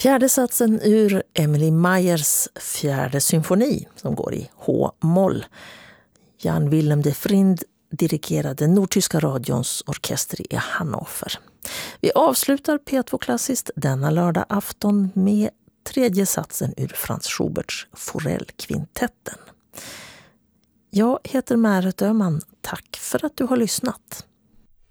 Fjärde satsen ur Emily Meyers fjärde symfoni som går i H-moll. Jan Willem de Vriend dirigerade Nordtyska radions orkester i Hannover. Vi avslutar P2 Klassiskt denna lördag afton med tredje satsen ur Franz Schuberts Forellkvintetten. Jag heter Märet Öhman. Tack för att du har lyssnat.